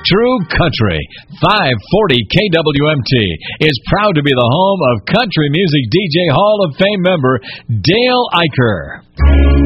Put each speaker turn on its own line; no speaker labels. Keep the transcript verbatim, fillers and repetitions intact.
True Country, five forty K W M T, is proud to be the home of country music D J Hall of Fame member Dale Eicher.